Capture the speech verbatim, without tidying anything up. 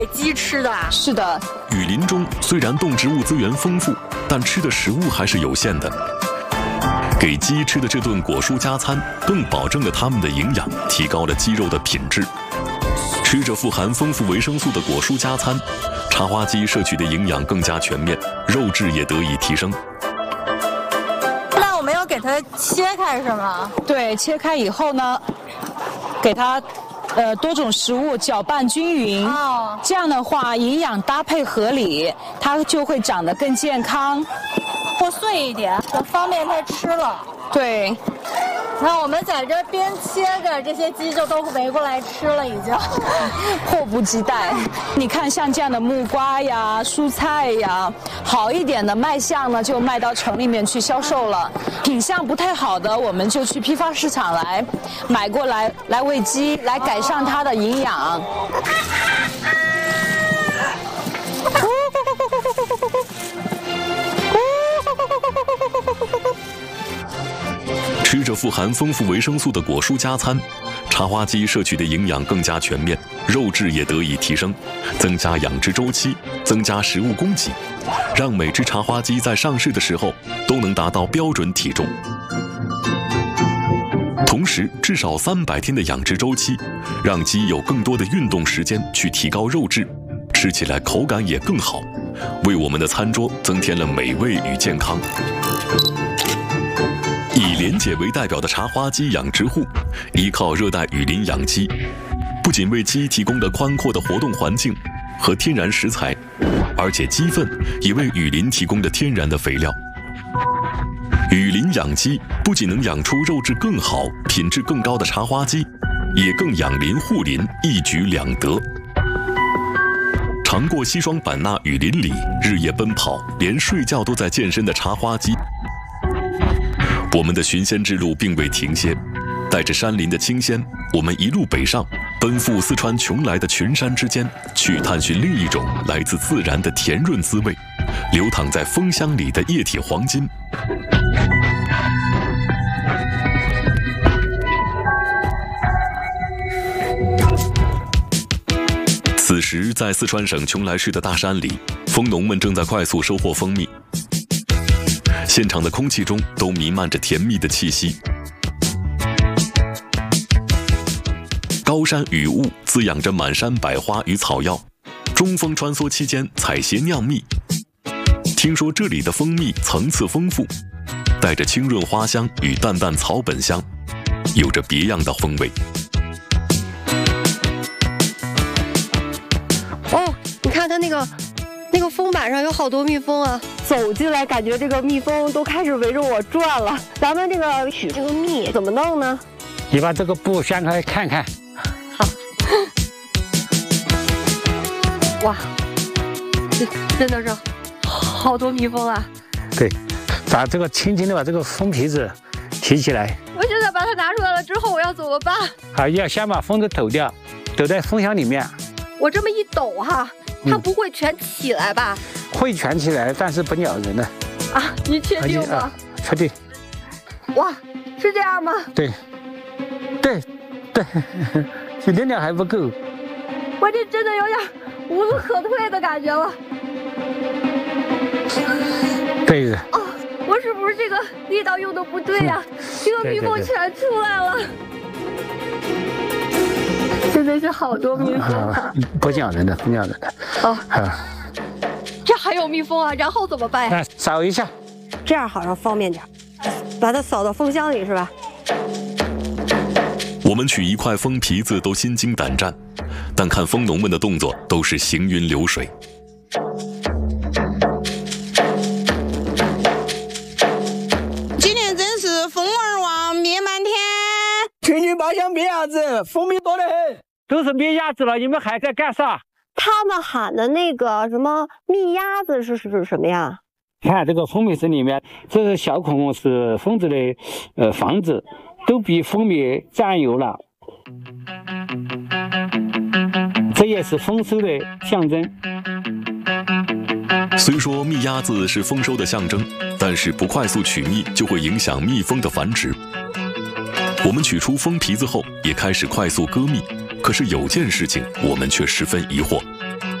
给鸡吃的。 是的， 雨林中虽然动植物资源丰富，但吃的食物还是有限的。给鸡吃的这顿果蔬加餐，更保证了它们的营养，提高了鸡肉的品质。吃着富含丰富维生素的果蔬加餐，茶花鸡摄取的营养更加全面，肉质也得以提升。 那我们要给它切开是吗？ 对，切开以后呢，给它呃多种食物搅拌均匀， 哦， 这样的话营养搭配合理，它就会长得更健康， 破碎一点，就方便它吃了。 对。 那我们在这边切着，这些鸡就都围过来吃了，已经迫不及待。你看，像这样的木瓜呀、蔬菜呀，好一点的卖相呢，就卖到城里面去销售了。品相不太好的，我们就去批发市场来买过来，来喂鸡，来改善它的营养。 吃着富含丰富维生素的果蔬加餐，茶花鸡摄取的营养更加全面，肉质也得以提升，增加养殖周期，增加食物供给，让每只茶花鸡在上市的时候都能达到标准体重。同时，至少三百天的养殖周期，让鸡有更多的运动时间去提高肉质，吃起来口感也更好，为我们的餐桌增添了美味与健康。以莲姐为代表的茶花鸡养殖户，依靠热带雨林养鸡，不仅为鸡提供了宽阔的活动环境和天然食材，而且鸡粪也为雨林提供了天然的肥料。雨林养鸡不仅能养出肉质更好、品质更高的茶花鸡，也更养林护林，一举两得。常过西双版纳雨林里日夜奔跑，连睡觉都在健身的茶花鸡，我们的寻仙之路并未停歇，带着山林的清鲜，我们一路北上，奔赴四川邛崃的群山之间，去探寻另一种来自自然的甜润滋味，流淌在风箱里的液体黄金。此时，在四川省邛崃市的大山里，蜂农们正在快速收获蜂蜜。现场的空气中都弥漫着甜蜜的气息，高山雨雾滋养着满山百花与草药，中风穿梭期间采撷酿蜜。听说这里的蜂蜜层次丰富，带着清润花香与淡淡草本香，有着别样的风味。 哦，你看它那个那个封板上有好多蜜蜂啊！走进来，感觉这个蜜蜂都开始围着我转了。咱们这个取这个蜜怎么弄呢？ 你把这个布掀开看看。 好。哇，这真的是好多蜜蜂啊！ 对，把这个轻轻的把这个蜂皮子提起来。 我现在把它拿出来了之后，我要怎么办？ 好，要先把蜂子抖掉，抖在蜂箱里面。 我这么一抖哈，它不会全起来吧？ 嗯、会全起来，但是不咬人的。 啊，你确定吗？ 啊、确定。 哇，是这样吗？ 对，对，对，一点点还不够。 我这真的有点无路可退的感觉了。 对的。 哦，我是不是这个力道用的不对呀、啊？嗯、这个蜜蜂全出来了。真的是好多蜜蜂、啊， 不咬人的，不咬人的。 哦，啊，这还有蜜蜂啊，然后怎么办呀？ 扫一下， 这样好像方便点，把它扫到蜂箱里是吧？ 我们取一块蜂皮子都心惊胆战，但看蜂农们的动作都是行云流水。 今天真是蜂儿旺，蜜满天。 群群包厢灭鸭子，蜂蜜多得很。 都是灭鸭子了，你们还在干啥？ 他们喊的那个什么蜜鸭子是是什么呀？ 看这个蜂蜜室里面，这个小孔孔是蜂子的呃房子，都比蜂蜜占有了。这也是丰收的象征。 虽说蜜鸭子是丰收的象征，但是不快速取蜜就会影响蜜蜂的繁殖。我们取出蜂皮子后，也开始快速割蜜。可是有件事情我们却十分疑惑，